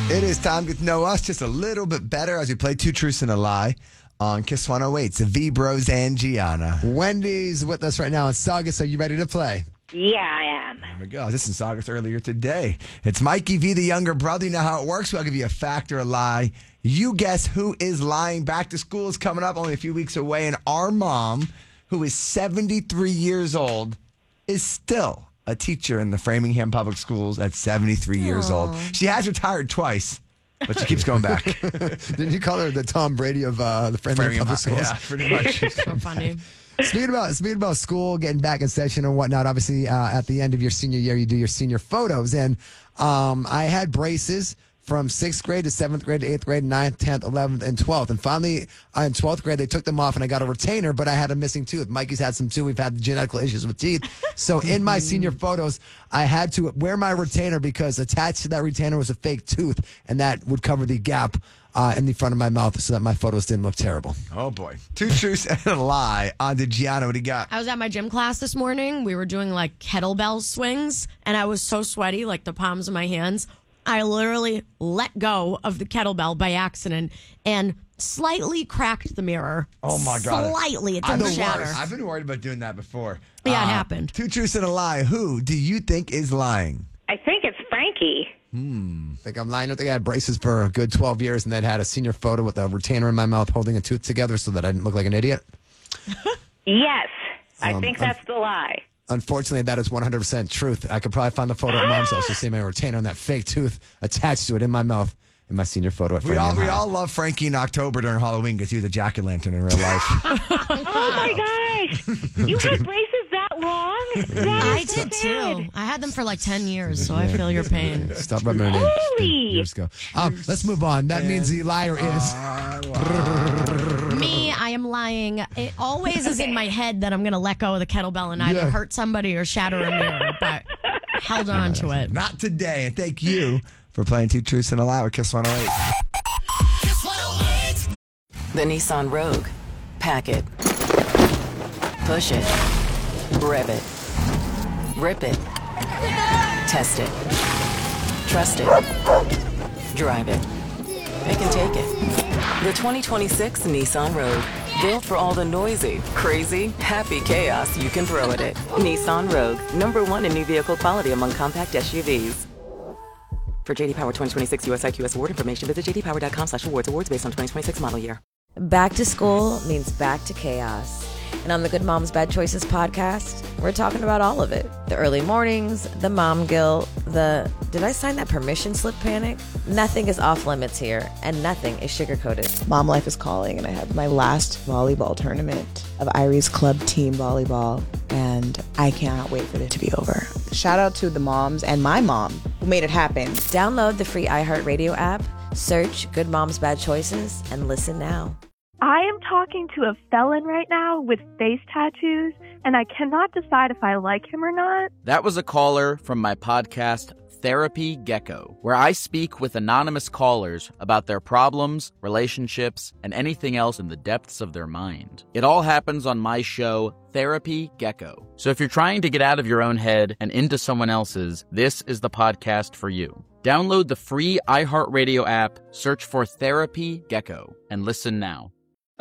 It is time to get to know us just a little bit better as we play Two Truths and a Lie on Kiss 108. It's V Bros and Gianna. Wendy's with us right now in Saugus. Are you ready to play? Yeah, I am. There we go. This is Saugus earlier today. It's Mikey V, the younger brother. You know how it works. We'll give you a fact or a lie. You guess who is lying. Back to school is coming up only a few weeks away, and our mom, who is 73 years old, is still a teacher in the Framingham Public Schools at 73 years old. She has retired twice, but she keeps going back. Did you call her the Tom Brady of the Framingham Public Schools? Yeah, pretty much. So funny. Speaking about school, getting back in session and whatnot, obviously at the end of your senior year, you do your senior photos. And I had braces from 6th grade to 7th grade to 8th grade, 9th, 10th, 11th, and 12th. And finally, in 12th grade, they took them off and I got a retainer, but I had a missing tooth. Mikey's had some too. We've had genetical issues with teeth. So in my senior photos, I had to wear my retainer because attached to that retainer was a fake tooth, and that would cover the gap in the front of my mouth so that my photos didn't look terrible. Oh, boy. Two truths and a lie. On to Gianna. What do you got? I was at my gym class this morning. We were doing like kettlebell swings, and I was so sweaty, like the palms of my hands. I literally let go of the kettlebell by accident and slightly cracked the mirror. Oh, my God. Slightly. It didn't shatter. I've been worried about doing that before. Yeah, it happened. Two truths and a lie. Who do you think is lying? I think it's Frankie. I think I'm lying. I think I had braces for a good 12 years and then had a senior photo with a retainer in my mouth holding a tooth together so that I didn't look like an idiot. Yes, I think that's the lie. Unfortunately, that is 100% truth. I could probably find the photo at mom's house to see my retainer and that fake tooth attached to it in my mouth in my senior photo at We Framingham High. all love Frankie in October during Halloween because he was a jack-o'-lantern in real life. Oh, my gosh. You had braces that long? I did too. I had them for like 10 years, so I feel your pain. Stop rubbing it in. Holy. Years ago. Let's move on. That means the liar is... Me, I am lying. It always is in my head that I'm going to let go of the kettlebell and either hurt somebody or shatter a mirror, but held on to it. Not today. And thank you for playing Two Truths and a Lie with Kiss 108. Kiss 108. The Nissan Rogue. Pack it. Push it. Rev it. Rip it. Test it. Trust it. Drive it. It can take it. The 2026 Nissan Rogue. Built for all the noisy, crazy, happy chaos you can throw at it. Nissan Rogue. #1 in new vehicle quality among compact SUVs. For JD Power 2026 US IQS award information, visit jdpower.com/awards. Awards based on 2026 model year. Back to school means back to chaos. And on the Good Moms Bad Choices podcast, we're talking about all of it. The early mornings, the mom guilt, the did I sign that permission slip panic? Nothing is off limits here, and nothing is sugar-coated. Mom life is calling, and I have my last volleyball tournament of Irie's Club Team Volleyball, and I cannot wait for it to be over. Shout out to the moms and my mom who made it happen. Download the free iHeartRadio app, search Good Moms Bad Choices, and listen now. I am talking to a felon right now with face tattoos, and I cannot decide if I like him or not. That was a caller from my podcast, Therapy Gecko, where I speak with anonymous callers about their problems, relationships, and anything else in the depths of their mind. It all happens on my show, Therapy Gecko. So if you're trying to get out of your own head and into someone else's, this is the podcast for you. Download the free iHeartRadio app, search for Therapy Gecko, and listen now.